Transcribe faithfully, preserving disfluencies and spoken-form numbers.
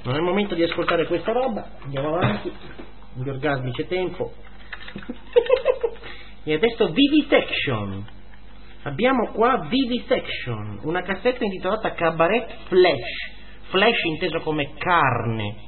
Non è il momento di ascoltare questa roba, andiamo avanti, gli orgasmi c'è tempo. E adesso Vivisection, abbiamo qua Vivisection, una cassetta intitolata Cabaret Flesh, flesh inteso come carne,